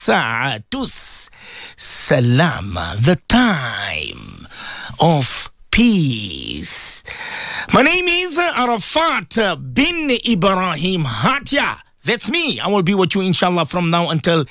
Sa'atus Salam, the time of peace. My name is Arafat bin Ibrahim Hatia. That's me. I will be with you, inshallah, from now until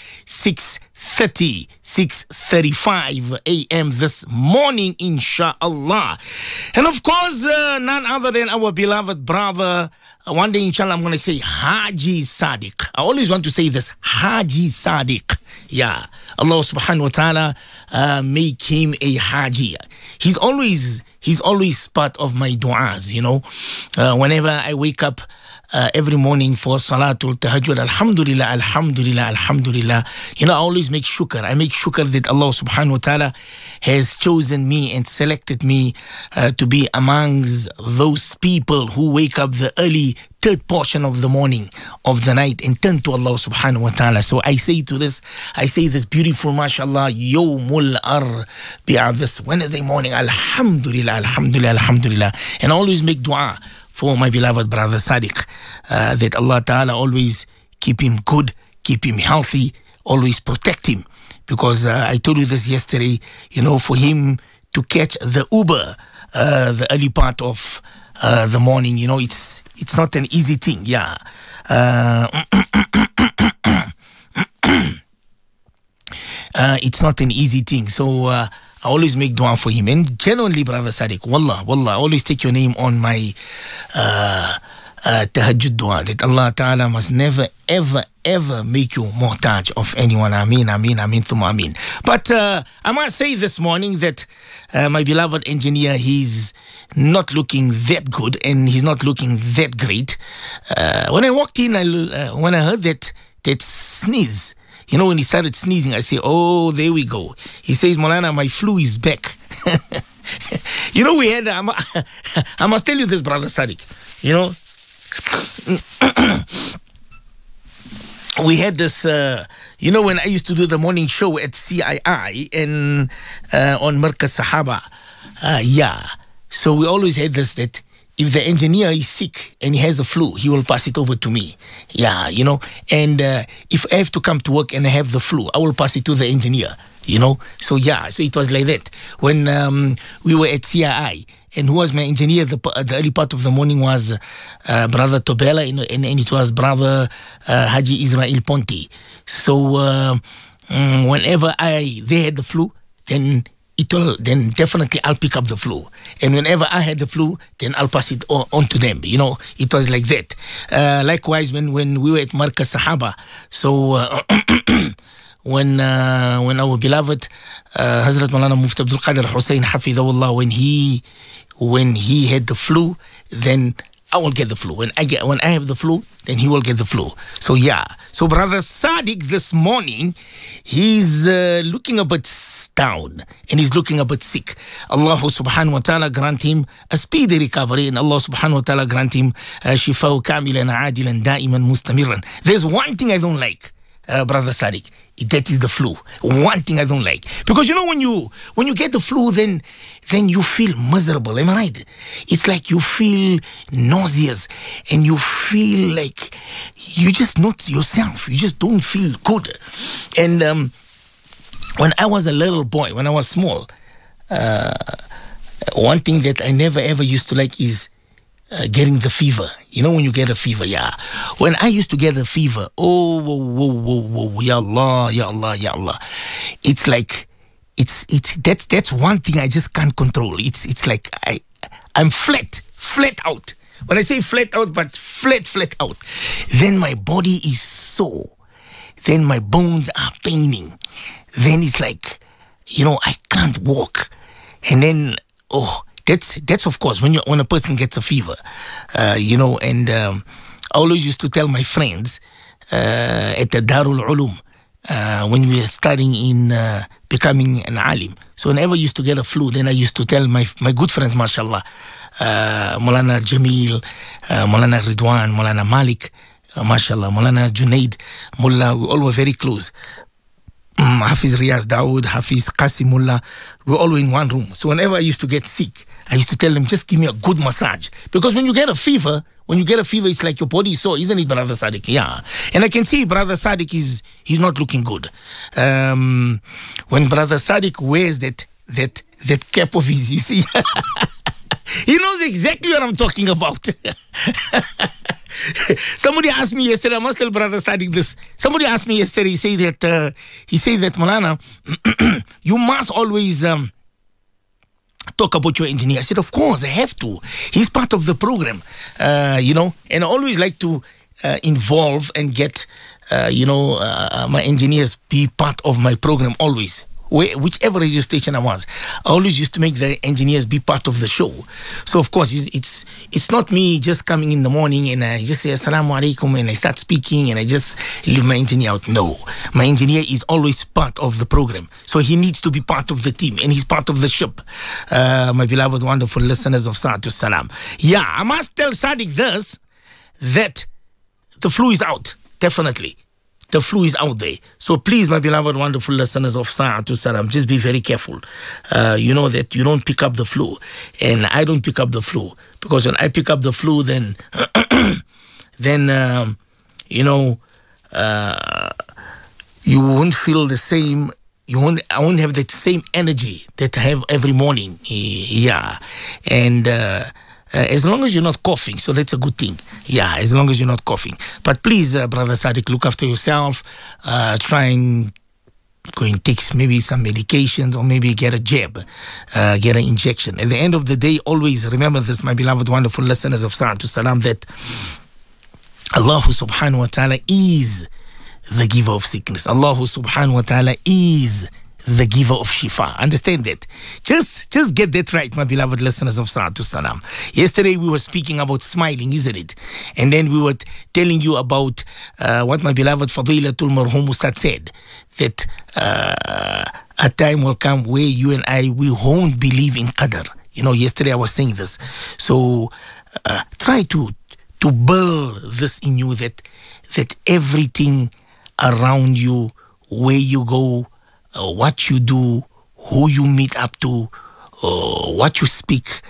6:35 a.m. this morning, inshallah. And of course, none other than our beloved brother. One day, inshallah, I'm going to say Haji Sadiq. I always want to say this, Haji Sadiq. Yeah, Allah subhanahu wa ta'ala make him a Haji. He's always part of my du'as, you know. Whenever I wake up every morning for Salatul Tahajjud, Alhamdulillah, Alhamdulillah, Alhamdulillah. You know, I always make shukr. I make shukr that Allah subhanahu wa ta'ala has chosen me and selected me to be amongst those people who wake up the early third portion of the morning, of the night, and turn to Allah subhanahu wa ta'ala. So I say this beautiful, mashallah, Yawmul Arbi'a, this Wednesday morning, Alhamdulillah, Alhamdulillah, Alhamdulillah. And I always make dua for my beloved brother Sadiq, that Allah Ta'ala always keep him good, keep him healthy, always protect him. Because I told you this yesterday, you know, for him to catch the Uber, the early part of the morning, you know, it's not an easy thing, yeah. It's not an easy thing, so I always make dua for him. And genuinely, brother Sadiq, wallah, I always take your name on my tahajjud dua, that Allah Ta'ala must never, ever make you muhtaj of anyone. Ameen, ameen, ameen, thumma ameen. But I must say this morning that my beloved engineer, he's not looking that good and he's not looking that great. When I walked in, when I heard that sneeze, you know, when he started sneezing, I say, oh, there we go. He says, Molana, my flu is back. You know, we had, I must tell you this, brother Sadiq, you know, we had this, you know, when I used to do the morning show at CII and on Markaz Sahaba, yeah. So we always had this, that if the engineer is sick and he has the flu, he will pass it over to me. Yeah, you know. And if I have to come to work and I have the flu, I will pass it to the engineer, you know. So, yeah, so it was like that. When we were at CII, and who was my engineer, the early part of the morning was Brother Tobela, and it was Brother Haji Israel Ponti. So whenever they had the flu, then definitely I'll pick up the flu. And whenever I had the flu, then I'll pass it on to them. You know, it was like that. Likewise, when we were at Markaz Sahaba, so when our beloved Hazrat Maulana Mufti Abdul Qadir Hussain Hafidhahullah, when he had the flu, then I will get the flu. When I have the flu, then he will get the flu. So yeah. So brother Sadiq this morning, he's looking a bit down and he's looking a bit sick. Allah subhanahu wa ta'ala grant him a speedy recovery, and Allah subhanahu wa ta'ala grant him shifa'u kamilan ajilan da'iman mustamiran. There's one thing I don't like, brother Sadiq. That is the flu. One thing I don't like, because you know, when you get the flu, then you feel miserable. Am I right? It's like you feel nauseous and you feel like you just not yourself. You just don't feel good. And when I was a little boy, when I was small, one thing that I never ever used to like is getting the fever. You know, when you get a fever, yeah. When I used to get the fever, oh, whoa, ya Allah, ya Allah, ya Allah. It's like, that's one thing I just can't control. It's like I'm flat out. When I say flat out, but flat out. Then my body is sore. Then my bones are paining. Then it's like, you know, I can't walk. And then, That's of course when a person gets a fever, you know. And I always used to tell my friends at the Darul Ulum when we were studying in becoming an alim. So whenever I used to get a flu, then I used to tell my good friends, mashallah, Maulana Jamil, Maulana Ridwan, Maulana Malik, mashallah, Maulana Junaid, Mullah, we all were very close. Hafiz Riaz Dawood, Hafiz Qasimullah, we're all in one room. So whenever I used to get sick, I used to tell them, just give me a good massage. Because when you get a fever, it's like your body is sore, isn't it, Brother Sadiq? Yeah. And I can see Brother Sadiq he's not looking good. When Brother Sadiq wears that cap of his, you see, he knows exactly what I'm talking about. Somebody asked me yesterday, I must tell Brother Sadiq this. Somebody asked me yesterday, he said that Malana, you must always talk about your engineer. I said, of course, I have to. He's part of the program, and I always like to involve and get, my engineers be part of my program always. Whichever radio station I was, I always used to make the engineers be part of the show. So of course, it's not me just coming in the morning and I just say Assalamu alaikum and I start speaking and I just leave my engineer out. No, my engineer is always part of the program. So he needs to be part of the team and he's part of the ship. My beloved, wonderful listeners of Sa'atul Salam. Yeah, I must tell Sadiq this, that the flu is out, definitely. The flu is out there. So please, my beloved, wonderful listeners of Sa'atul Salam, just be very careful. You know that you don't pick up the flu. And I don't pick up the flu. Because when I pick up the flu, then, you won't feel the same. I won't have that same energy that I have every morning. Yeah. And as long as you're not coughing, so that's a good thing. Yeah, as long as you're not coughing. But please, Brother Sadiq, look after yourself. Try and go and take maybe some medications or maybe get a jab, get an injection. At the end of the day, always remember this, my beloved, wonderful listeners of Sa'atul Salam, that Allah subhanahu wa ta'ala is the giver of sickness. Allah subhanahu wa ta'ala is the giver of shifa. Understand that. Just get that right, my beloved listeners of Sa'atul Salam. Yesterday we were speaking about smiling, isn't it? And then we were telling you about what my beloved Fadilatul Marhum Ustad said, that a time will come where you and we won't believe in Qadr. Yesterday I was saying this. So try to build this in you, that everything around you, where you go, what you do, who you meet up to, what you speak,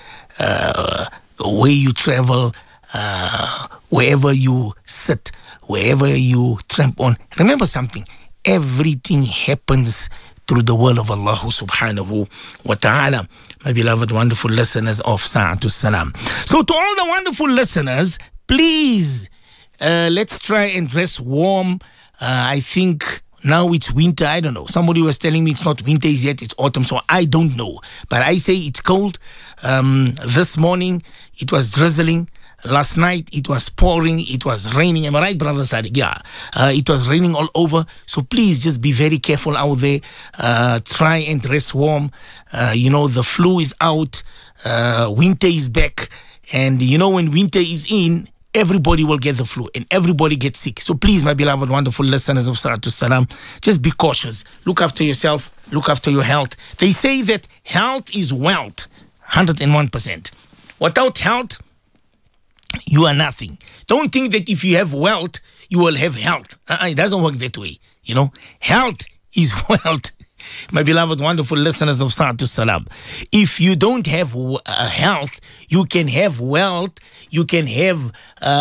where you travel, wherever you sit, wherever you tramp on. Remember something, everything happens through the will of Allah subhanahu wa ta'ala, my beloved, wonderful listeners of Sa'atul Salam. So to all the wonderful listeners, please, let's try and dress warm. I think now it's winter. I don't know. Somebody was telling me it's not winter yet, it's autumn. So I don't know. But I say it's cold. This morning, it was drizzling. Last night, it was pouring. It was raining. Am I right, Brother Sadiq? Yeah. It was raining all over. So please just be very careful out there. Try and dress warm. The flu is out. Winter is back. And when winter is in, everybody will get the flu and everybody gets sick. So please, my beloved, wonderful listeners of Sa'atul Salam, just be cautious. Look after yourself. Look after your health. They say that health is wealth, 101%. Without health, you are nothing. Don't think that if you have wealth, you will have health. It doesn't work that way. Health is wealth. My beloved, wonderful listeners of Sa'atul Salam, if you don't have health, you can have wealth, you can have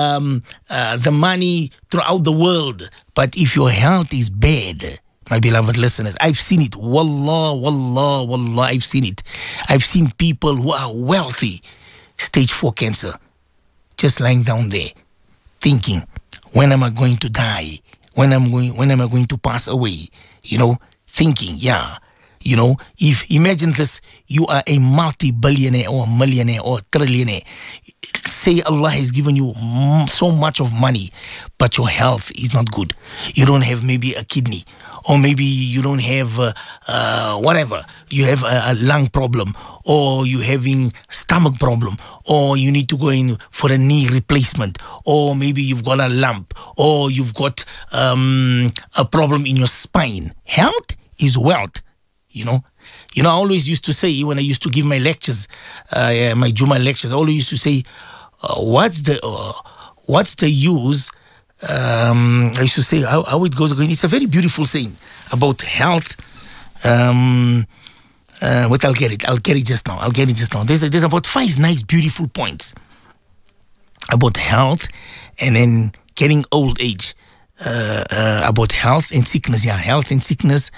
the money throughout the world. But if your health is bad, my beloved listeners, I've seen it. Wallah, wallah, wallah, I've seen it. I've seen people who are wealthy, stage 4 cancer, just lying down there, thinking, when am I going to die? When am I going to pass away? Thinking, if imagine this, you are a multi-billionaire or millionaire or trillionaire. Say Allah has given you so much of money, but your health is not good. You don't have maybe a kidney, or maybe you don't have whatever. You have a lung problem, or you're having stomach problem, or you need to go in for a knee replacement, or maybe you've got a lump, or you've got a problem in your spine. Health is wealth. I always used to say, when I used to give my lectures, my Juma lectures, I always used to say, what's the use I used to say how it goes again. It's a very beautiful saying about health. What I'll get it just now. There's about 5 nice, beautiful points about health and then getting old age. About health and sickness. Yeah, health and sickness.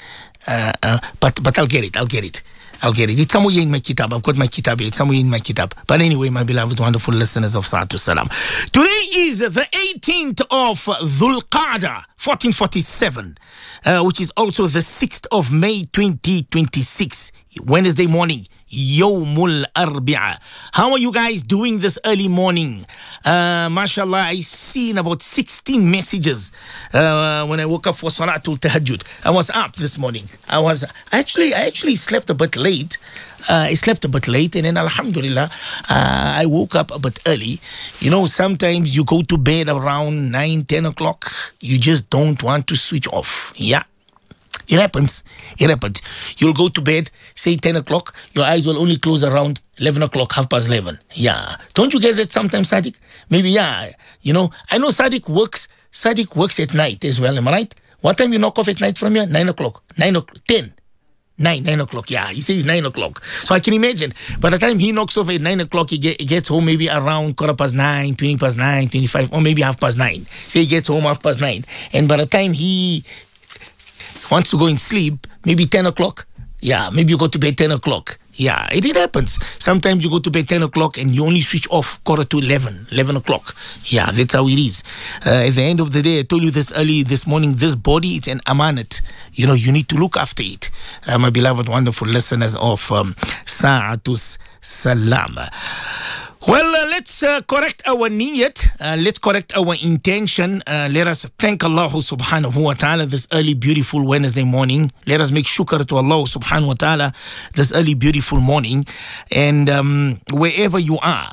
But I'll get it. It's somewhere in my kitab. I've got my kitab here. It's somewhere in my kitab. But anyway, my beloved, wonderful listeners of Sa'atu Salam. Today is the 18th of Dhul Qa'dah, 1447, which is also the 6th of May, 2026, Wednesday morning. Yawmul Arbi'a. How are you guys doing this early morning? MashaAllah, I seen about 16 messages when I woke up for Salatul Tahajjud. I was up this morning. I actually slept a bit late. And then Alhamdulillah, I woke up a bit early. You know, sometimes you go to bed around 9, 10 o'clock. You just don't want to switch off. Yeah. It happens. You'll go to bed, say 10 o'clock. Your eyes will only close around 11 o'clock, 11:30. Yeah. Don't you get that sometimes, Sadiq? Maybe, yeah. You know, I know Sadiq works at night as well. Am I right? What time you knock off at night from here? 9 o'clock. 9 o'clock. 10. 9 o'clock. Yeah, he says 9 o'clock. So I can imagine by the time he knocks off at 9 o'clock, he gets home maybe around 9:15, 20 past 9, 25, or maybe 9:30. Say he gets home 9:30. And by the time he wants to go and sleep, maybe 10 o'clock. Yeah, maybe you go to bed 10 o'clock. Yeah, it happens. Sometimes you go to bed 10 o'clock and you only switch off 11 o'clock. Yeah, that's how it is. At the end of the day, I told you this early this morning, this body, it's an amanat. You know, you need to look after it. My beloved, wonderful listeners of Sa'atus Salam. Well, let's correct our niyat. Let's correct our intention. Let us thank Allah subhanahu wa ta'ala this early beautiful Wednesday morning. Let us make shukr to Allah subhanahu wa ta'ala this early beautiful morning. And wherever you are,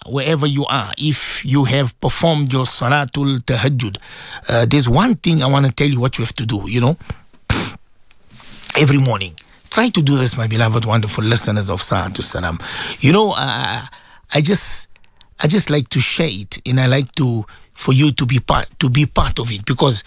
if you have performed your Salatul Tahajjud, there's one thing I want to tell you what you have to do, you know, every morning. Try to do this, my beloved, wonderful listeners of Sa'atu Salam. You know, I just like to share it, and I like for you to be part of it, because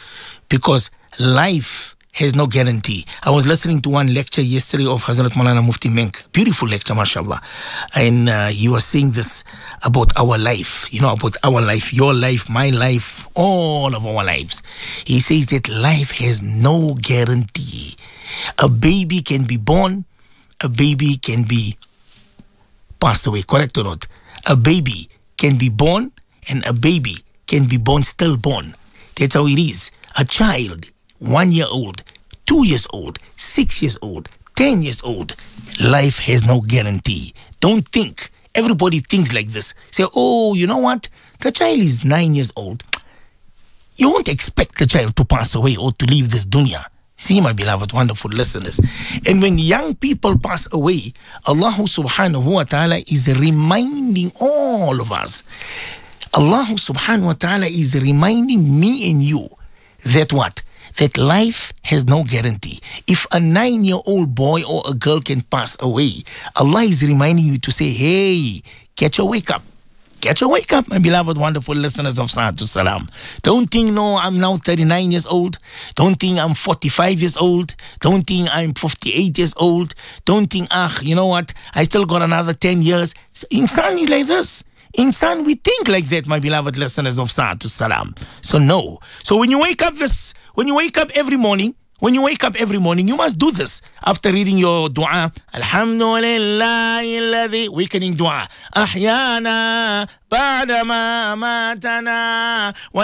life has no guarantee. I was listening to one lecture yesterday of Hazrat Maulana Mufti Menk. Beautiful lecture, mashallah. And he was saying this about our life, you know, about our life, your life, my life, all of our lives. He says that life has no guarantee. A baby can be born, a baby can be passed away, correct or not? A baby can be born, and a baby can be born stillborn. That's how it is. A child, 1 year old, 2 years old, 6 years old, 10 years old. Life has no guarantee. Don't think. Everybody thinks like this. Say, oh, you know what? The child is 9 years old. You won't expect the child to pass away or to leave this dunya. See, my beloved, wonderful listeners. And when young people pass away, Allah subhanahu wa ta'ala is reminding all of us. Allah subhanahu wa ta'ala is reminding me and you that what? That life has no guarantee. If a 9-year-old boy or a girl can pass away, Allah is reminding you to say, hey, catch a wake up. Get your wake up, my beloved, wonderful listeners of Sa'atu Salam. Don't think, no, I'm now 39 years old. Don't think I'm 45 years old. Don't think I'm 58 years old. Don't think, you know what? I still got another 10 years. Insan is like this. Insan, we think like that, my beloved listeners of Sa'atu Salam. So no. So when you wake up every morning, you must do this after reading your dua. Alhamdulillah, wakening dua. Ahyana ba'dama matana wa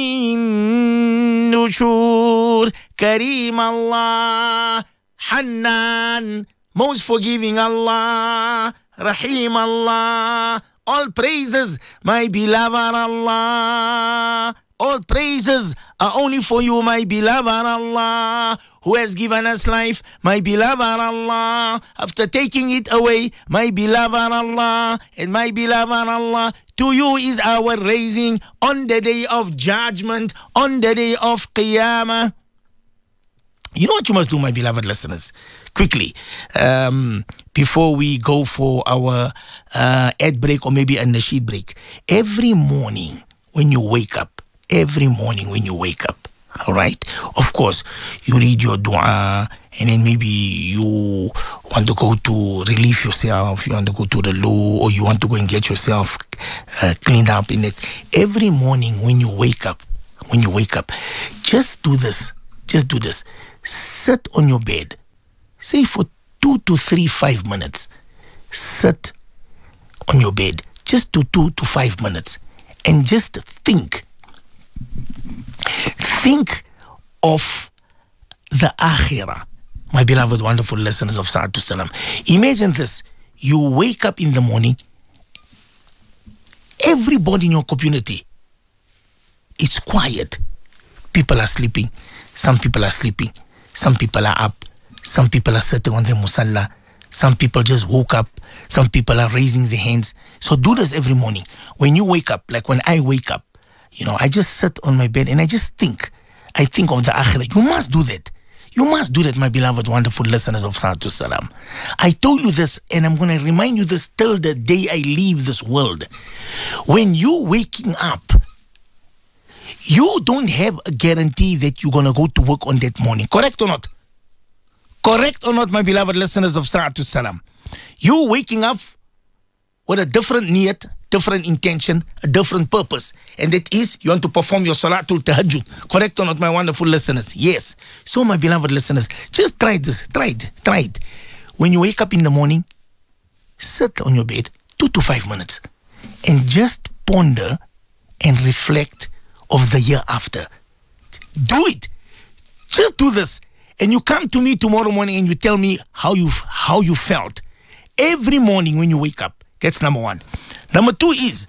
ilayhin nushur. Kareem Allah, Hannan, most forgiving Allah, Rahim Allah. All praises, my beloved Allah. All praises are only for you, my beloved Allah, who has given us life, my beloved Allah. After taking it away, my beloved Allah, and my beloved Allah, to you is our raising on the day of judgment, on the day of Qiyamah. You know what you must do, my beloved listeners? Quickly, before we go for our ad break or maybe a nasheed break. Every morning when you wake up, every morning when you wake up. All right? Of course, you read your dua, and then maybe you want to go to relieve yourself, you want to go to the loo, or you want to go and get yourself cleaned up in it. Every morning when you wake up, just do this. Just do this. Sit on your bed. Say for 2 to 5 minutes. Sit on your bed. Just do 2 to 5 minutes. And just think. Think of the akhirah. My beloved, wonderful listeners of Sa'atu Salam. Imagine this. You wake up in the morning. Everybody in your community, it's quiet. People are sleeping. Some people are sleeping. Some people are up. Some people are sitting on the musalla. Some people just woke up. Some people are raising their hands. So do this every morning. When you wake up, like when I wake up, I just sit on my bed and I just think. I think of the akhirah. You must do that. You must do that, my beloved, wonderful listeners of Sa'atu Salam. I told you this, and I'm going to remind you this till the day I leave this world. When you're waking up, you don't have a guarantee that you're going to go to work on that morning. Correct or not? Correct or not, my beloved listeners of Sa'atu Salam? You waking up with a different niyat, different intention, a different purpose. And that is, you want to perform your Salatul Tahajjud. Correct or not, my wonderful listeners? Yes. So, my beloved listeners, just try this. Try it. When you wake up in the morning, sit on your bed 2 to 5 minutes and just ponder and reflect of the year after. Do it. Just do this. And you come to me tomorrow morning and you tell me how you felt. Every morning when you wake up. That's number one. Number two is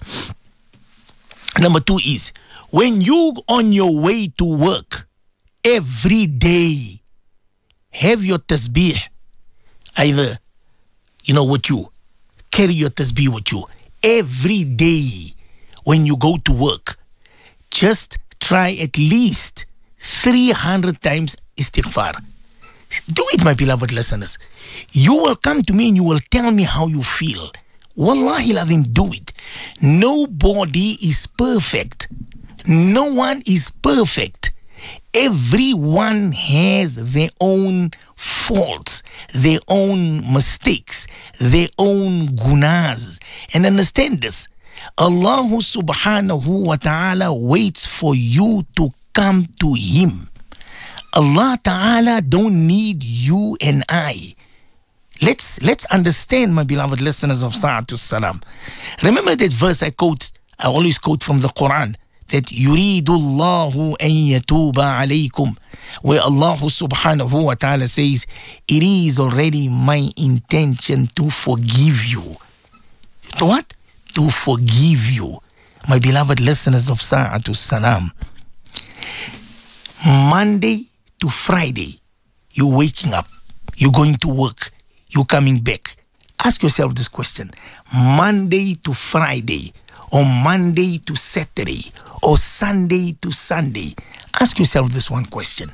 when you on your way to work every day, have your tasbih either, with you. Carry your tasbih with you. Every day when you go to work, just try at least 300 times istighfar. Do it, my beloved listeners. You will come to me and you will tell me how you feel. Wallahi lazim, do it. Nobody is perfect. No one is perfect. Everyone has their own faults, their own mistakes, their own gunas. And understand this. Allah subhanahu wa ta'ala waits for you to come to Him. Allah Ta'ala don't need you and I. Let's understand, my beloved listeners of Sa'atu Salam. Remember that verse I always quote from the Quran, that yuridullahu an yatuba alaykum, where Allah subhanahu wa ta'ala says, it is already my intention to forgive you. To what? To forgive you. My beloved listeners of Sa'atu Salam. Monday to Friday, you're waking up, you're going to work, you're coming back. Ask yourself this question. Monday to Friday, or Monday to Saturday, or Sunday to Sunday. Ask yourself this one question.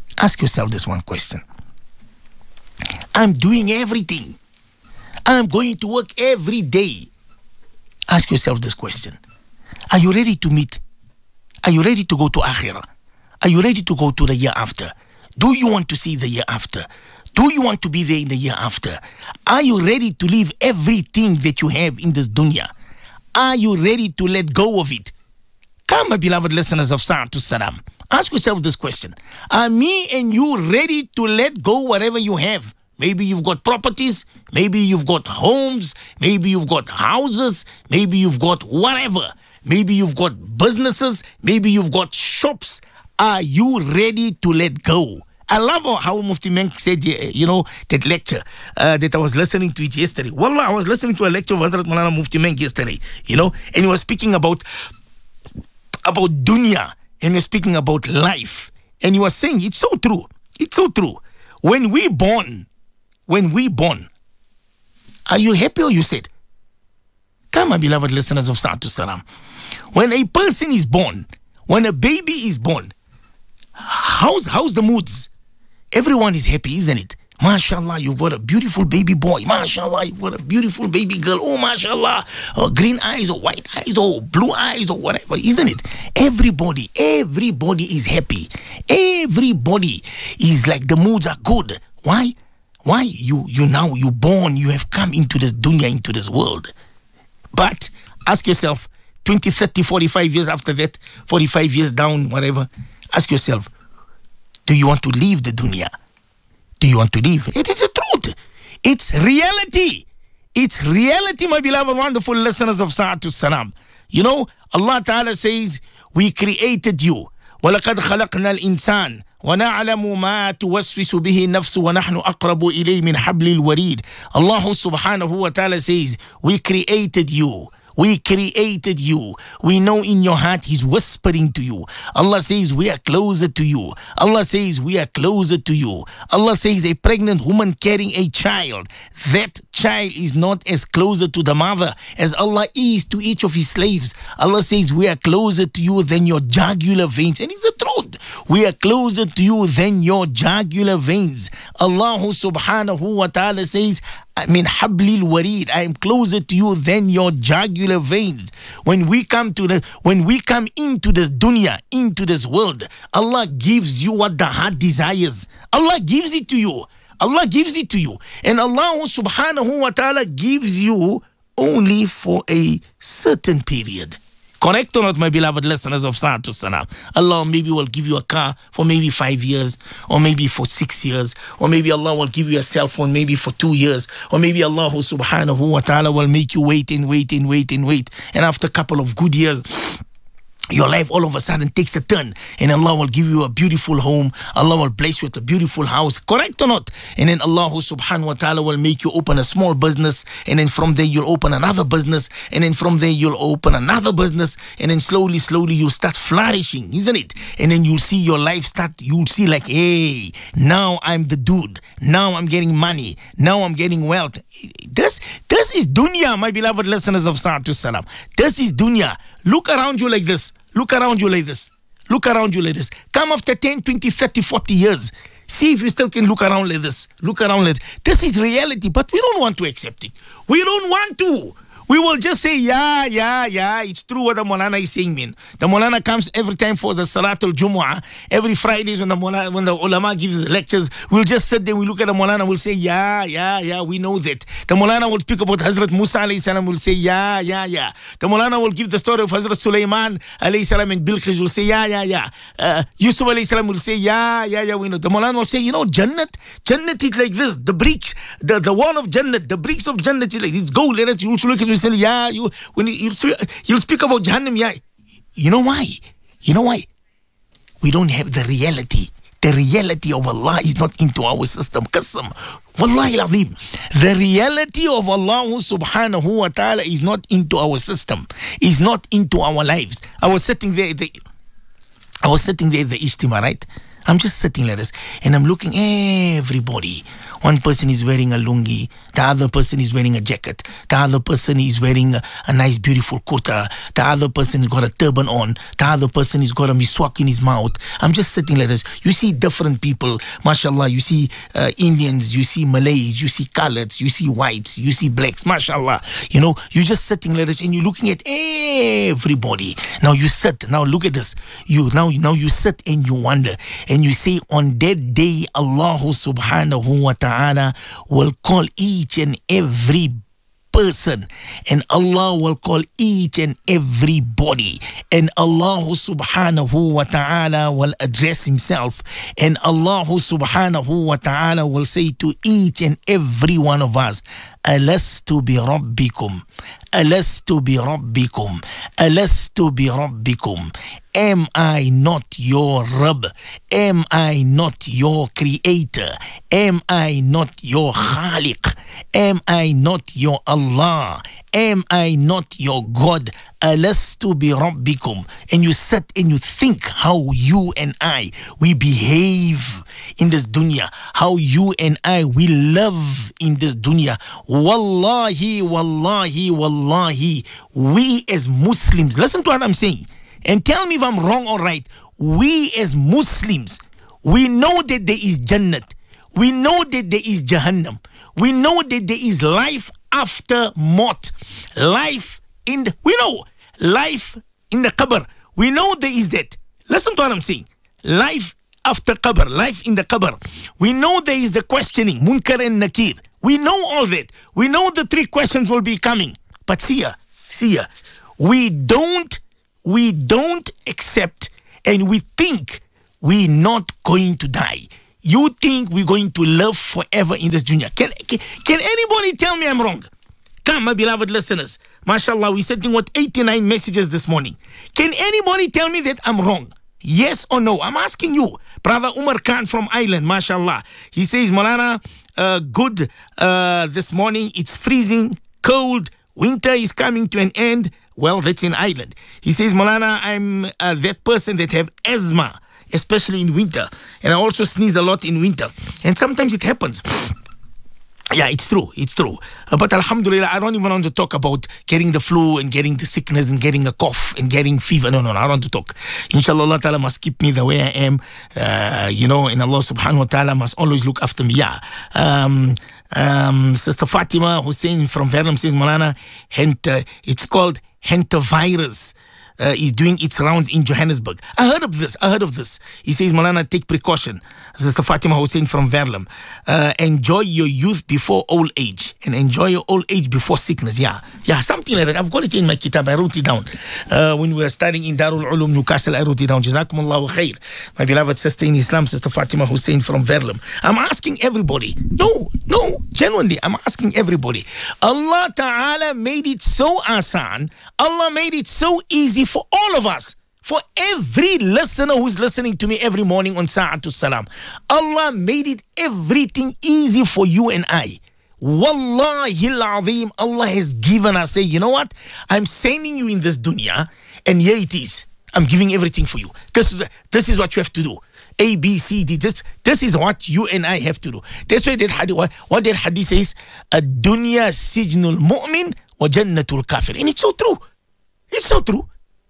I'm doing everything. I'm going to work every day. Ask yourself this question. Are you ready to meet? Are you ready to go to Akhirah? Are you ready to go to the year after? Do you want to see the year after? Do you want to be there in the year after? Are you ready to leave everything that you have in this dunya? Are you ready to let go of it? Come, my beloved listeners of Sa'atu Salam. Ask yourself this question. Are me and you ready to let go whatever you have? Maybe you've got properties. Maybe you've got homes. Maybe you've got houses. Maybe you've got whatever. Maybe you've got businesses. Maybe you've got shops. Are you ready to let go? I love how Mufti Menk said, that lecture that I was listening to it yesterday. Wallah, I was listening to a lecture of Hazrat Maulana Mufti Menk yesterday, and he was speaking about dunya, and he was speaking about life. And he was saying, it's so true. It's so true. When we born, are you happy or you sad? Come, my beloved listeners of Sa'atu Salam. When a person is born, when a baby is born, how's the moods? Everyone is happy, isn't it? MashaAllah, you've got a beautiful baby boy. MashaAllah, you've got a beautiful baby girl. Oh, MashaAllah, green eyes or white eyes or blue eyes or whatever, isn't it? Everybody is happy. Everybody is like the moods are good. Why? You born, you have come into this dunya, into this world. But ask yourself, 20, 30, 45 years after that, 45 years down, whatever, ask yourself, do you want to leave the dunya? Do you want to leave? It is the truth. It's reality. It's reality, my beloved, wonderful listeners of Sa'atul Salam. You know, Allah Ta'ala says, we created you. وَلَقَدْ خَلَقْنَا الْإِنسَانِ وَنَعْلَمُ مَا تُوَسْوِسُ بِهِ النَّفْسُ وَنَحْنُ أَقْرَبُ إِلَيْهِ مِنْ حَبْلِ الْوَرِيدِ. Allah subhanahu wa ta'ala says, we created you. We created you. We know in your heart He's whispering to you. Allah says we are closer to you. Allah says we are closer to you. Allah says a pregnant woman carrying a child, that child is not as closer to the mother as Allah is to each of His slaves. Allah says we are closer to you than your jugular veins. And it's the truth. We are closer to you than your jugular veins. Allah subhanahu wa ta'ala says, min hablil warid, I am closer to you than your jugular veins. When we come into this dunya, into this world, Allah gives you what the heart desires. Allah gives it to you. Allah gives it to you. And Allah subhanahu wa ta'ala gives you only for a certain period. Correct or not, my beloved listeners of Sa'atul Salam? Allah maybe will give you a car for maybe 5 years, or maybe for 6 years, or maybe Allah will give you a cell phone maybe for 2 years, or maybe Allah subhanahu wa ta'ala will make you wait. And after a couple of good years, your life all of a sudden takes a turn, and Allah will give you a beautiful home. Allah will bless you with a beautiful house. Correct or not? And then Allah subhanahu wa ta'ala will make you open a small business, and then from there you'll open another business, and then from there you'll open another business, and then slowly you'll start flourishing, isn't it? And then you'll see your life start, you'll see like, hey, now I'm the dude. Now I'm getting money. Now I'm getting wealth. This is dunya, my beloved listeners of Sa'atul Salam. This is dunya. Look around you like this. Look around you like this. Look around you like this. Come after 10, 20, 30, 40 years. See if you still can look around like this. Look around like this. This is reality, but we don't want to accept it. We don't want to. We will just say, yeah, it's true what the Maulana is saying, man. The Maulana comes every time for the Salatul Jumu'ah. Every Fridays when the ulama gives lectures, we'll just sit there, we look at the Maulana, we'll say, yeah, we know that. The Maulana will speak about Hazrat Musa alayhi salam, we'll say, yeah. The Maulana will give the story of Hazrat Sulaiman alayhi salam and Bilqis, we'll say, yeah. Yusuf alayhi salam will say, yeah, we know. The Maulana will say, you know, Jannat is like this. The bricks, the wall of Jannat, the bricks of Jannat is like this. Go, let us, you look at me. Yeah, you'll speak about Jahannam. Yeah, you know why? We don't have the reality. The reality of Allah is not into our system. Qasam. Wallahi al-azim. The reality of Allah subhanahu wa ta'ala is not into our system. Is not into our lives. I was sitting there at the Ijtima, right? I'm just sitting like this, and I'm looking everybody. One person is wearing a lungi, the other person is wearing a jacket, the other person is wearing a nice beautiful kurta, the other person has got a turban on, the other person has got a miswak in his mouth. I'm just sitting like this. You see different people, mashallah. You see Indians, you see Malays, you see coloreds, you see whites, you see blacks, mashallah. You know, you're just sitting like this and you're looking at everybody. Now you sit, now look at this. You sit and you wonder, and you say, on that day Allah subhanahu wa ta'ala will call each and every person, and Allah will call each and everybody, and Allah subhanahu wa ta'ala will address Himself, and Allah subhanahu wa ta'ala will say to each and every one of us, Alastu bi Rabbikum, Alastu bi Rabbikum, Alastu bi Rabbikum. Am I not your Rabb? Am I not your Creator? Am I not your Khaliq? Am I not your Allah? Am I not your God? Alastu bi Rabbikum. And you sit and you think how you and I, we behave in this dunya, how you and I, we live in this dunya. Wallahi, we as Muslims, listen to what I'm saying, and tell me if I'm wrong or right. We as Muslims, we know that there is Jannat. We know that there is Jahannam. We know that there is life after Maut. We know life in the qabr. We know there is that. Listen to what I'm saying. Life after qabr, life in the qabr. We know there is the questioning, Munkar and Nakir. We know all that. We know the 3 questions will be coming. But see ya, we don't accept, and we think we're not going to die. You think we're going to live forever in this dunya. Can anybody tell me I'm wrong? Come, my beloved listeners. MashaAllah, we're sending 89 messages this morning. Can anybody tell me that I'm wrong? Yes or no? I'm asking you. Brother Umar Khan from Ireland, MashaAllah. He says, Maulana, good this morning. It's freezing, cold. Winter is coming to an end. Well, that's in Ireland. He says, Maulana, I'm that person that have asthma, especially in winter. And I also sneeze a lot in winter. And sometimes it happens. Yeah, it's true. But alhamdulillah, I don't even want to talk about getting the flu and getting the sickness and getting a cough and getting fever. No, I don't want to talk. Inshallah, Allah Ta'ala must keep me the way I am, and Allah Subhanahu Wa Ta'ala must always look after me. Yeah. Sister Fatima Hussein from Verulam says, Maulana, it's called hantavirus. Is doing its rounds in Johannesburg. I heard of this. He says, Maulana, take precaution. Sister Fatima Hussein from Verulam. Enjoy your youth before old age, and enjoy your old age before sickness. Yeah, something like that. I've got it in my kitab. I wrote it down. When we were studying in Darul Ulum Newcastle, I wrote it down. Jazakumullahu khair. My beloved sister in Islam, Sister Fatima Hussein from Verulam. I'm asking everybody. No, genuinely, I'm asking everybody. Allah Ta'ala made it so asan. Allah made it so easy for all of us, for every listener who's listening to me every morning on Sa'atul Salam. Allah made it everything easy for you and I. Wallahi al-azim, Allah has given us, say, you know what? I'm sending you in this dunya, and here it is. I'm giving everything for you. This is what you have to do. A, B, C, D. This is what you and I have to do. That's why that hadith, what that hadith says, ad-dunya sijnul mu'min wa jannatul kafir. And it's so true. It's so true.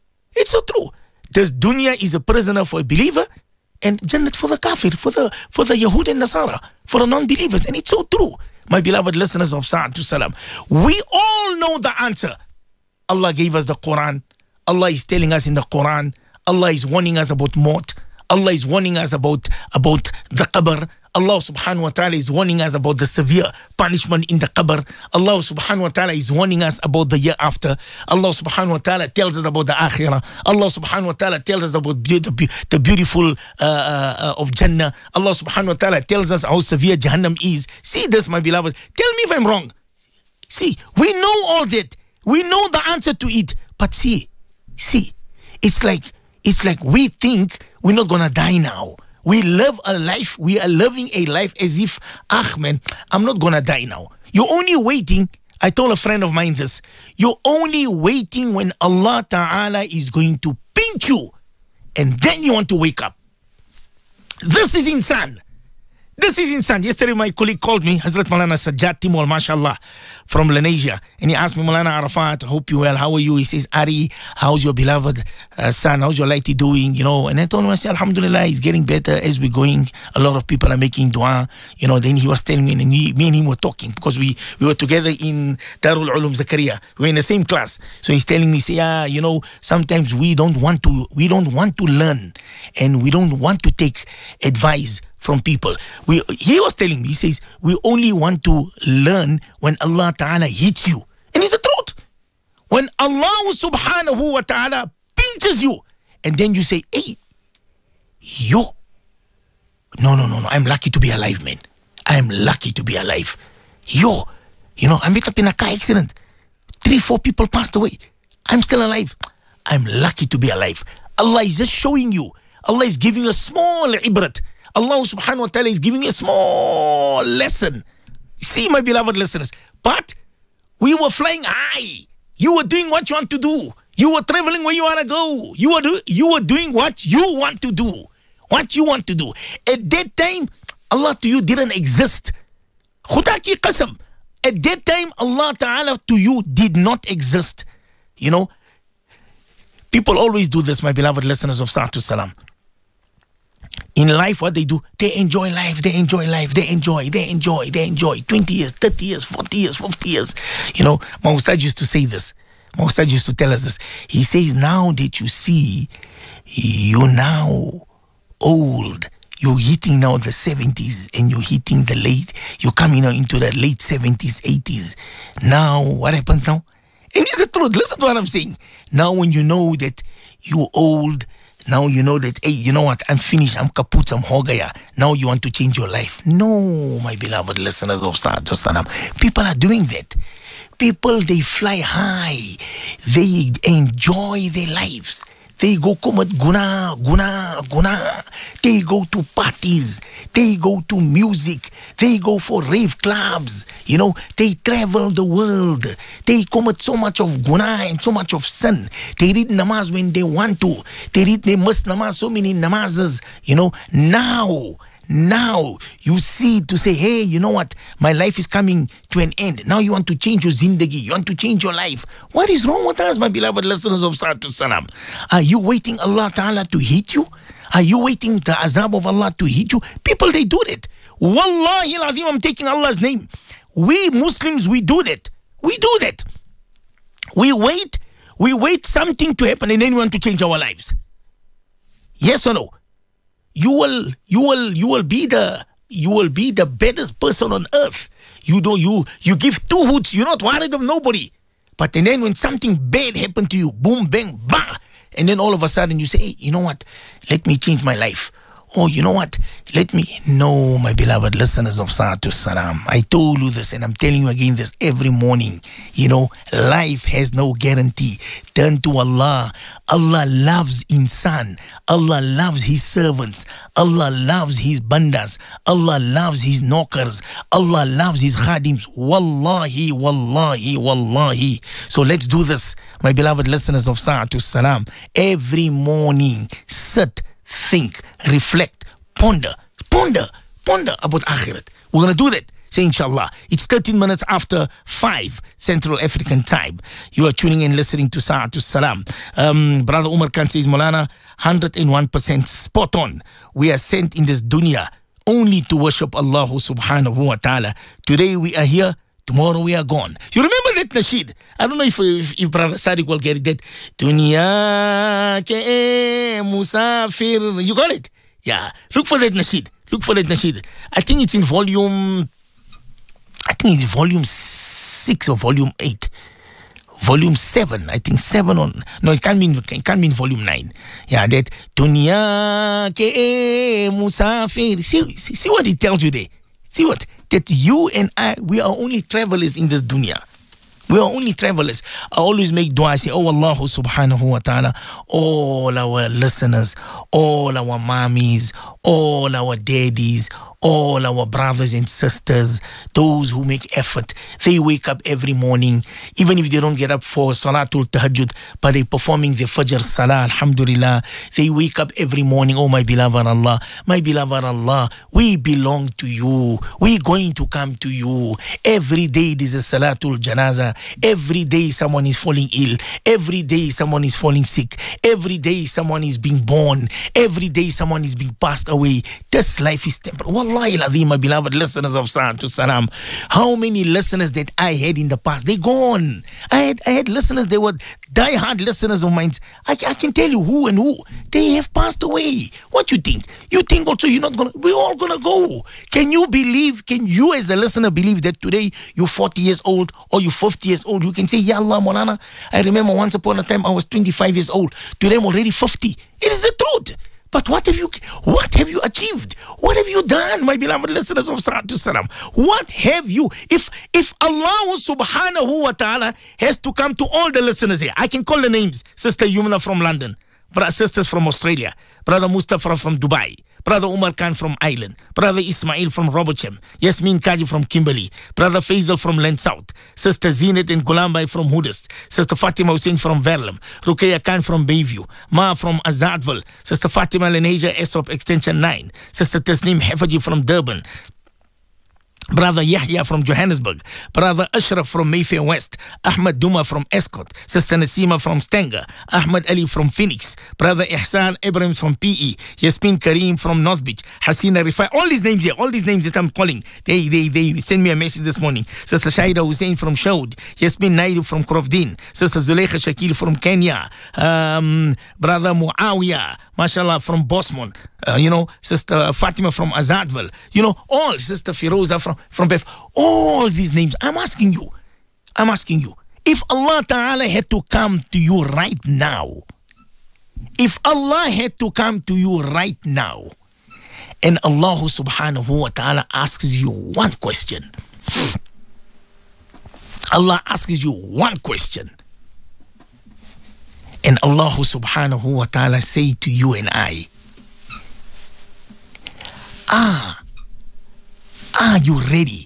This dunya is a prisoner for a believer, and Jannat for the kafir, for the Yahud and Nasara, for the non-believers. And it's so true, my beloved listeners of Sa'atul Salam. We all know the answer. Allah gave us the Quran. Allah is telling us in the Quran. Allah is warning us about Maut. Allah is warning us about the qabr. Allah subhanahu wa ta'ala is warning us about the severe punishment in the qabr. Allah subhanahu wa ta'ala is warning us about the year after. Allah subhanahu wa ta'ala tells us about the akhirah. Allah subhanahu wa ta'ala tells us about the beautiful of Jannah. Allah subhanahu wa ta'ala tells us how severe Jahannam is. See this, my beloved. Tell me if I'm wrong. See, we know all that. We know the answer to it. But see, it's like we think we're not gonna die now. We live a life, we are living a life as if, man, I'm not gonna die now. You're only waiting. I told a friend of mine this. You're only waiting when Allah Ta'ala is going to pinch you, and then you want to wake up. This is insane. Yesterday my colleague called me, Hazrat Maulana Sajjad Timol, mashallah, from Lenasia. And he asked me, Maulana Arafat, hope you well, how are you? He says, Ari, how's your beloved son? How's your lighty doing? And I told him, I said, Alhamdulillah, he's getting better as we're going. A lot of people are making dua. Then he was telling me, and me and him were talking, because we were together in Darul Ulum Zakaria. We were in the same class. So he's telling me, sometimes we don't want to learn, and we don't want to take advice from people. He was telling me, he says, we only want to learn when Allah Ta'ala hits you. And it's the truth. When Allah Subhanahu wa Ta'ala pinches you, and then you say, hey, no, I'm lucky to be alive, man. I'm lucky to be alive. I met up in a car accident. 3-4 people passed away. I'm still alive. I'm lucky to be alive. Allah is just showing you. Allah is giving you a small ibrat. Allah subhanahu wa ta'ala is giving you a small lesson. See, my beloved listeners, but we were flying high. You were doing what you want to do. You were traveling where you want to go. You were doing what you want to do. What you want to do. At that time, Allah to you didn't exist. Khuda ki qasam. At that time, Allah Ta'ala to you did not exist. People always do this, my beloved listeners of Sa'atul Salam. In life, what they do, they enjoy life, they enjoy life, they enjoy. 20 years, 30 years, 40 years, 50 years. You know, my Ustad used to say this. My Ustad used to tell us this. He says, now that you see, you're now old. You're hitting now the 70s and you're hitting you're coming now into the late 70s, 80s. Now, what happens now? And it's the truth. Listen to what I'm saying. Now when you know that you're old, now you know that, hey, you know what? I'm finished. I'm kaput. I'm hogaya. Now you want to change your life. No, my beloved listeners of Sa'atu Salam. People are doing that. People, they fly high. They enjoy their lives. They go komat guna. They go to parties. They go to music. They go for rave clubs. You know, they travel the world. They commit so much of guna and so much of sin. They read namaz when they want to. They must namaz, so many namazes. You know, now you see to say, hey, you know what? My life is coming to an end. Now you want to change your zindagi. You want to change your life. What is wrong with us, my beloved listeners of Sa'atu Salam? Are you waiting Allah Ta'ala to hit you? Are you waiting the azab of Allah to hit you? People, they do that. Wallahi al-azim, I'm taking Allah's name. We Muslims, we do that. We do that. We wait something to happen and then we want to change our lives. Yes or no? You will be the baddest person on earth. You give two hoots. You're not worried of nobody. But and then when something bad happened to you, boom, bang, bah, and then all of a sudden you say, hey, you know what? Let me change my life. Oh, you know what? No, my beloved listeners of Sa'atu Salam. I told you this and I'm telling you again this every morning. You know, life has no guarantee. Turn to Allah. Allah loves insan. Allah loves his servants. Allah loves his bandas. Allah loves his knockers. Allah loves his khadims. Wallahi, wallahi, wallahi. So let's do this, my beloved listeners of Sa'atu Salam. Every morning, sit, think, reflect, ponder about akhirat. We're going to do that. Say inshallah. It's 13 minutes after 5 Central African time. You are tuning in, listening to Sa'atu Salam. Brother Umar Khan says, Maulana, 101% spot on. We are sent in this dunya only to worship Allah subhanahu wa ta'ala. Today we are here, tomorrow we are gone. You remember that nasheed? I don't know if Brother Sadiq will get it. That Dunya ke musafir. You got it? Yeah. Look for that nasheed. I think it's in volume 6 or volume 8. Volume 7. I think 7 on. No, it can't mean volume 9. Yeah, that Dunya ke musafir. See what it tells you there. See what? That you and I, we are only travelers in this dunya. We are only travelers. I always make dua. I say, oh Allah subhanahu wa ta'ala, all our listeners, all our mommies, all our daddies, all our brothers and sisters, those who make effort. They wake up every morning, even if they don't get up for Salatul Tahajjud, but they're performing the Fajr Salah, alhamdulillah. They wake up every morning. Oh, my beloved Allah, we belong to you. We're going to come to you. Every day there's a Salatul Janaza. Every day someone is falling ill. Every day someone is falling sick. Every day someone is being born. Every day someone is being passed away. This life is temporary. Wallahi al-azim, my beloved listeners of Sa'atu Salam. How many listeners that I had in the past, they gone. I had listeners, they were die-hard listeners of mine. I can tell you who and who. They have passed away. What you think? You think also you're not going to, we're all going to go. Can you as a listener believe that today you're 40 years old or you're 50 years old? You can say, Ya Allah, Maulana, I remember once upon a time I was 25 years old. Today I'm already 50. It is the truth. But what have you achieved? What have you done, my beloved listeners of Sa'atu Salam? What have you? If Allah subhanahu wa ta'ala has to come to all the listeners here, I can call the names. Sister Yumna from London, sisters from Australia, Brother Mustafa from Dubai, Brother Umar Khan from Ireland, Brother Ismail from Robocham, Yasmin Kaji from Kimberley, Brother Faisal from Land South, Sister Zinat and Gulambai from Hudist, Sister Fatima Hussein from Verlam, Ruqayya Khan from Bayview, Ma from Azadville, Sister Fatima Lenasia Esop Extension 9, Sister Tasneem Hefaji from Durban, Brother Yahya from Johannesburg, Brother Ashraf from Mayfair West, Ahmad Duma from Escort, Sister Nasima from Stenger, Ahmad Ali from Phoenix, Brother Ihsan Ibrahim from PE, Yasmin Kareem from North Beach, Hasina Rifai, all these names here, all these names that I'm calling, they sent me a message this morning. Sister Shaida Hussein from Shaud, Yasmin Naidu from Crofdin, Sister Zuleikha Shakil from Kenya, Brother Muawiyah, mashallah, from Bosmont, Sister Fatima from Azadville, all Sister Firoza from Bef, all these names. I'm asking you, if Allah Ta'ala had to come to you right now, and Allah Subhanahu wa Ta'ala asks you one question, and Allah Subhanahu wa Ta'ala say to you and I, are you ready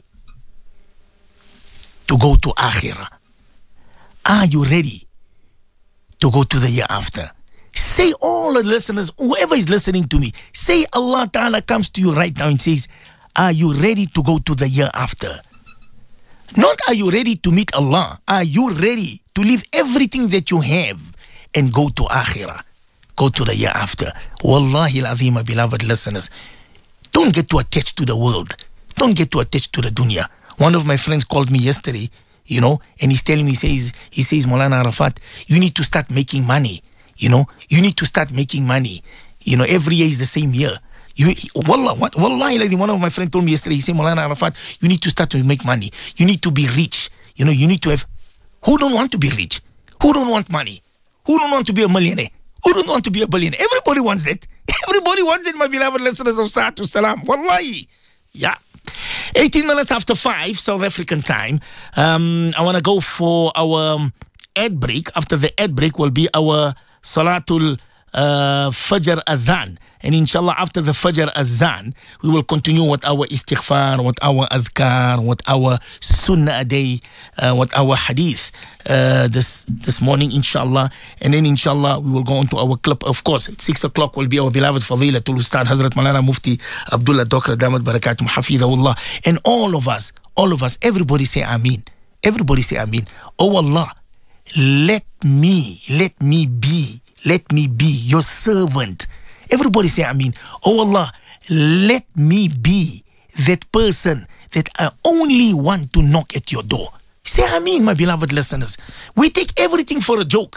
to go to Akhirah? Are you ready to go to the year after? Say, all the listeners, whoever is listening to me, say Allah Ta'ala comes to you right now and says, are you ready to go to the year after? Not are you ready to meet Allah? Are you ready to leave everything that you have and go to Akhirah? Go to the year after. Wallahi al-azim, my beloved listeners, don't get too attached to the world. Don't get too attached to the dunya. One of my friends called me yesterday, and he's telling me, he says, Maulana Arafat, you need to start making money. You need to start making money. Every year is the same year. Wallahi, one of my friends told me yesterday, he said, Maulana Arafat, you need to start to make money. You need to be rich. You need to have, who don't want to be rich? Who don't want money? Who don't want to be a millionaire? Who don't want to be a billionaire? Everybody wants that. Everybody wants it, my beloved listeners of Sa'atu Salam. Wallahi. Yeah. 18 minutes after 5, South African time. I want to go for our ad break. After the ad break will be our Salatul Fajr Adhan. And inshallah, after the Fajr Azan, we will continue with our istighfar, with our adhkar, with our sunnah a day, with our hadith this morning, inshallah. And then, inshallah, we will go on to our clip. Of course, at 6 o'clock will be our beloved Fadilatul Ustad Hazrat Malana Mufti Abdullah Dokra Damat Barakatum Hafidahullah. And all of us, everybody say Ameen. Everybody say Ameen. Oh Allah, let me be your servant. Everybody say Ameen. Oh Allah, let me be that person that I only want to knock at your door. Say Ameen, my beloved listeners. We take everything for a joke.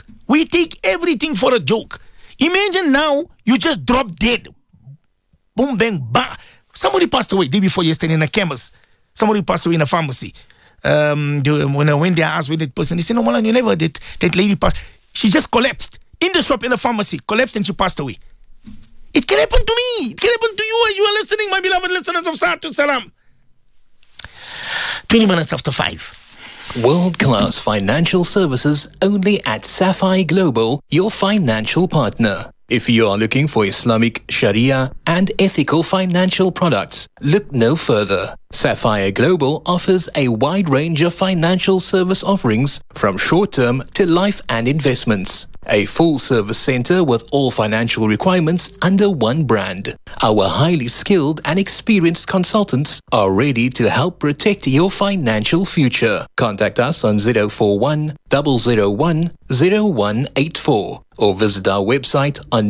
Imagine now you just drop dead. Boom, bang, bah. Somebody passed away day before yesterday in a chemist. Somebody passed away in a pharmacy. When they asked with that person, they said, no, Malan, you never did. That lady passed. She just collapsed in the shop in the pharmacy. Collapsed and she passed away. It can happen to me. It can happen to you as you are listening, my beloved listeners of Sa'atu Salam. 20 minutes after 5. World-class financial services only at Sapphire Global, your financial partner. If you are looking for Islamic, Sharia and ethical financial products, look no further. Sapphire Global offers a wide range of financial service offerings from short-term to life and investments. A full-service center with all financial requirements under one brand. Our highly skilled and experienced consultants are ready to help protect your financial future. Contact us on 041 001 0184 or visit our website on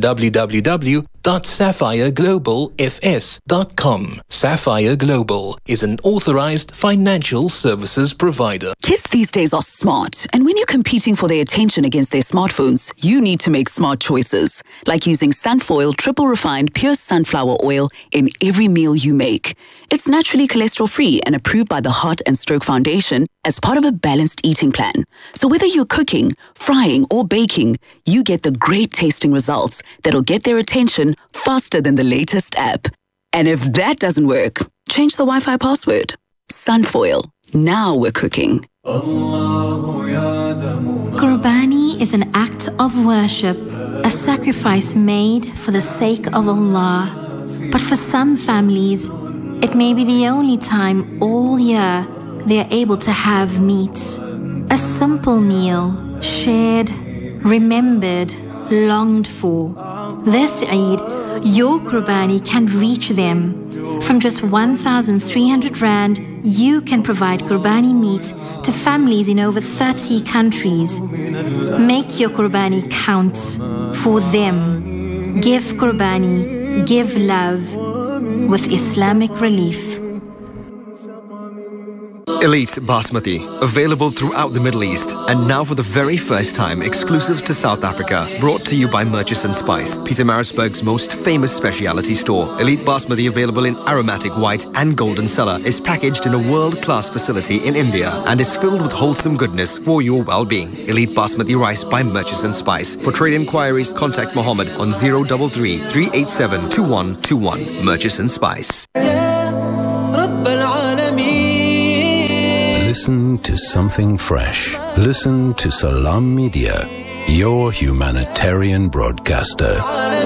www.sapphireglobalfs.com. Sapphire Global is an authorized financial services provider. Kids these days are smart, and when you're competing for their attention against their smartphones, you need to make smart choices, like using Sunfoil triple refined pure sunflower oil in every meal you make. It's naturally cholesterol-free and approved by the Heart and Stroke Foundation as part of a balanced eating plan. So whether you're cooking, frying, or baking, you get the great tasting results that'll get their attention faster than the latest app. And if that doesn't work, change the Wi-Fi password. Sunfoil. Now we're cooking. Qurbani is an act of worship, a sacrifice made for the sake of Allah. But for some families, it may be the only time all year they are able to have meat. A simple meal, shared, remembered, longed for. This Eid, your Qurbani can reach them. From just 1,300 Rand, you can provide Qurbani meat to families in over 30 countries. Make your Qurbani count for them. Give Qurbani, give love with Islamic Relief. Elite Basmati, available throughout the Middle East, and now for the very first time exclusive to South Africa, brought to you by Murchison Spice, Pietermaritzburg's most famous specialty store. Elite Basmati, available in aromatic white and golden cellar, is packaged in a world-class facility in India and is filled with wholesome goodness for your well-being. Elite Basmati rice by Murchison Spice. For trade inquiries, contact Mohammed on 033 387 2121. Murchison Spice. Listen to something fresh. Listen to Salam Media, your humanitarian broadcaster.